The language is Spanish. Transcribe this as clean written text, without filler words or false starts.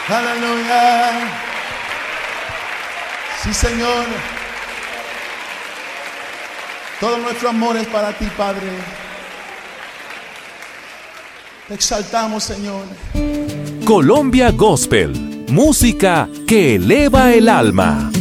Aleluya. Sí, Señor. Todo nuestro amor es para ti, Padre. Te exaltamos, Señor. Colombia Gospel, música que eleva el alma.